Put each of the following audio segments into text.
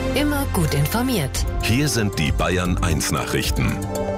Immer gut informiert. Hier sind die Bayern 1 Nachrichten.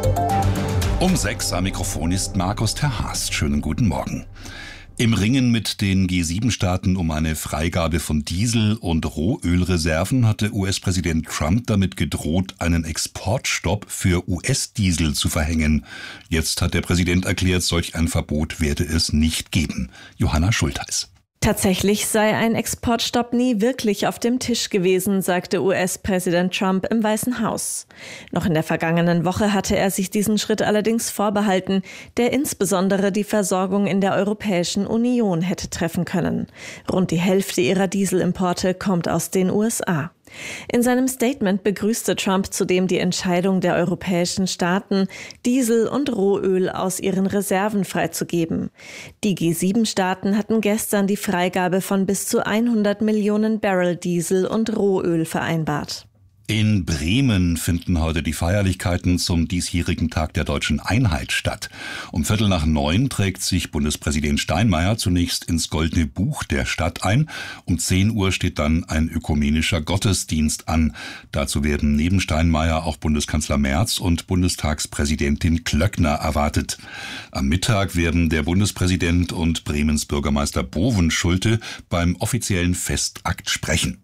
Um 6 am Mikrofon ist Markus Terhaas. Schönen guten Morgen. Im Ringen mit den G7-Staaten um eine Freigabe von Diesel- und Rohölreserven hatte US-Präsident Trump damit gedroht, einen Exportstopp für US-Diesel zu verhängen. Jetzt hat der Präsident erklärt, solch ein Verbot werde es nicht geben. Johanna Schultheis. Tatsächlich sei ein Exportstopp nie wirklich auf dem Tisch gewesen, sagte US-Präsident Trump im Weißen Haus. Noch in der vergangenen Woche hatte er sich diesen Schritt allerdings vorbehalten, der insbesondere die Versorgung in der Europäischen Union hätte treffen können. Rund die Hälfte ihrer Dieselimporte kommt aus den USA. In seinem Statement begrüßte Trump zudem die Entscheidung der europäischen Staaten, Diesel und Rohöl aus ihren Reserven freizugeben. Die G7-Staaten hatten gestern die Freigabe von bis zu 100 Millionen Barrel Diesel und Rohöl vereinbart. In Bremen finden heute die Feierlichkeiten zum diesjährigen Tag der Deutschen Einheit statt. Um 8:45 trägt sich Bundespräsident Steinmeier zunächst ins Goldene Buch der Stadt ein. Um 10 Uhr steht dann ein ökumenischer Gottesdienst an. Dazu werden neben Steinmeier auch Bundeskanzler Merz und Bundestagspräsidentin Klöckner erwartet. Am Mittag werden der Bundespräsident und Bremens Bürgermeister Bovenschulte beim offiziellen Festakt sprechen.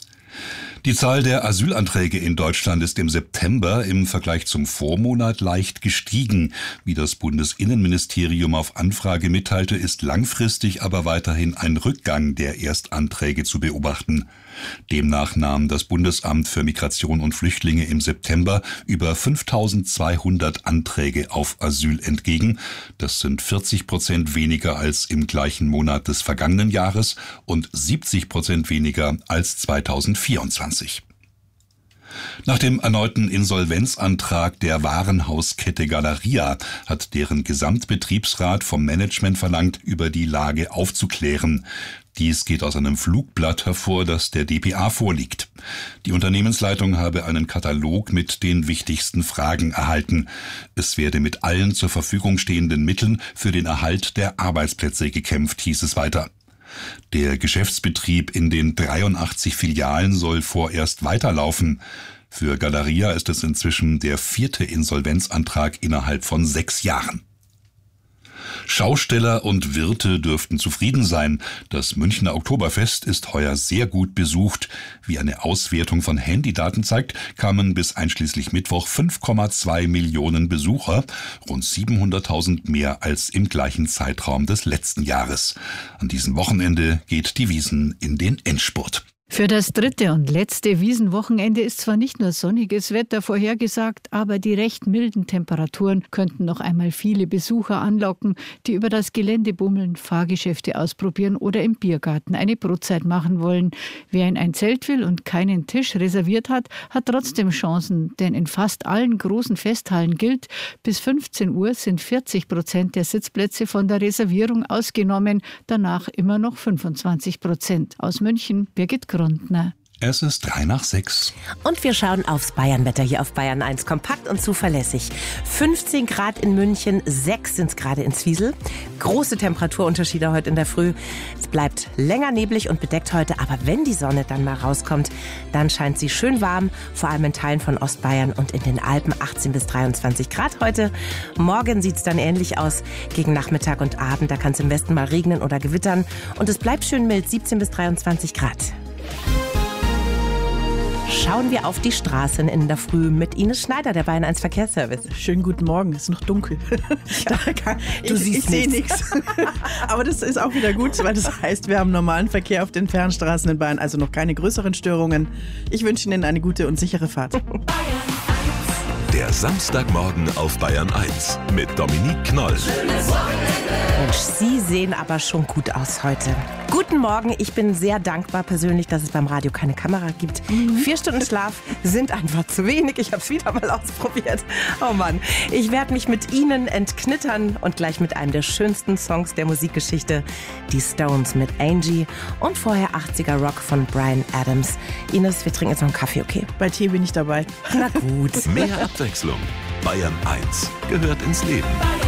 Die Zahl der Asylanträge in Deutschland ist im September im Vergleich zum Vormonat leicht gestiegen. Wie das Bundesinnenministerium auf Anfrage mitteilte, ist langfristig aber weiterhin ein Rückgang der Erstanträge zu beobachten. Demnach nahm das Bundesamt für Migration und Flüchtlinge im September über 5.200 Anträge auf Asyl entgegen. Das sind 40% weniger als im gleichen Monat des vergangenen Jahres und 70% weniger als 2024. Nach dem erneuten Insolvenzantrag der Warenhauskette Galeria hat deren Gesamtbetriebsrat vom Management verlangt, über die Lage aufzuklären. Dies geht aus einem Flugblatt hervor, das der dpa vorliegt. Die Unternehmensleitung habe einen Katalog mit den wichtigsten Fragen erhalten. Es werde mit allen zur Verfügung stehenden Mitteln für den Erhalt der Arbeitsplätze gekämpft, hieß es weiter. Der Geschäftsbetrieb in den 83 Filialen soll vorerst weiterlaufen. Für Galeria ist es inzwischen der 4. Insolvenzantrag innerhalb von 6 Jahren. Schausteller und Wirte dürften zufrieden sein. Das Münchner Oktoberfest ist heuer sehr gut besucht. Wie eine Auswertung von Handydaten zeigt, kamen bis einschließlich Mittwoch 5,2 Millionen Besucher, rund 700.000 mehr als im gleichen Zeitraum des letzten Jahres. An diesem Wochenende geht die Wiesn in den Endspurt. Für das 3. und letzte Wiesenwochenende ist zwar nicht nur sonniges Wetter vorhergesagt, aber die recht milden Temperaturen könnten noch einmal viele Besucher anlocken, die über das Gelände bummeln, Fahrgeschäfte ausprobieren oder im Biergarten eine Brotzeit machen wollen. Wer in ein Zelt will und keinen Tisch reserviert hat, hat trotzdem Chancen, denn in fast allen großen Festhallen gilt, bis 15 Uhr sind 40% der Sitzplätze von der Reservierung ausgenommen, danach immer noch 25%. Aus München, Birgit Grundner. Es ist 5:03. Und wir schauen aufs Bayernwetter hier auf Bayern 1. Kompakt und zuverlässig. 15 Grad in München, 6 sind es gerade in Zwiesel. Große Temperaturunterschiede heute in der Früh. Es bleibt länger neblig und bedeckt heute, aber wenn die Sonne dann mal rauskommt, dann scheint sie schön warm, vor allem in Teilen von Ostbayern und in den Alpen 18 bis 23 Grad heute. Morgen sieht es dann ähnlich aus. Gegen Nachmittag und Abend, da kann es im Westen mal regnen oder gewittern. Und es bleibt schön mild, 17 bis 23 Grad. Schauen wir auf die Straßen in der Früh mit Ines Schneider, der Bayern 1 Verkehrsservice. Schönen guten Morgen, es ist noch dunkel. Du siehst ich nichts. Aber das ist auch wieder gut, weil das heißt, wir haben normalen Verkehr auf den Fernstraßen in Bayern, also noch keine größeren Störungen. Ich wünsche Ihnen eine gute und sichere Fahrt. Der Samstagmorgen auf Bayern 1 mit Dominique Knoll. Mensch, Sie sehen aber schon gut aus heute. Guten Morgen, ich bin sehr dankbar persönlich, dass es beim Radio keine Kamera gibt. 4 Stunden Schlaf sind einfach zu wenig. Ich habe es wieder mal ausprobiert. Oh Mann, ich werde mich mit Ihnen entknittern und gleich mit einem der schönsten Songs der Musikgeschichte, die Stones mit Angie und vorher 80er Rock von Bryan Adams. Ines, wir trinken jetzt noch einen Kaffee, okay? Bei Tee bin ich dabei. Na gut. Mehr Abwechslung. Bayern 1 gehört ins Leben.